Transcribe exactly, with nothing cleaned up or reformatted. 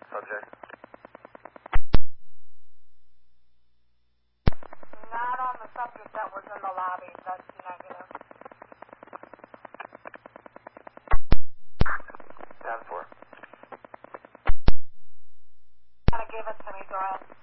Subject? Not on the subject that was in the lobby. That's negative. ten four. Gotta give it to me, Doyle.